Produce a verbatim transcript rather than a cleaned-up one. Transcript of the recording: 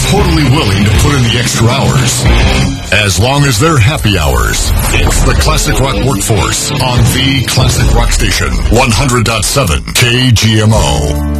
totally willing to put in the extra hours. As long as they're happy hours. It's the Classic Rock Workforce on the Classic Rock Station, one hundred point seven K G M O.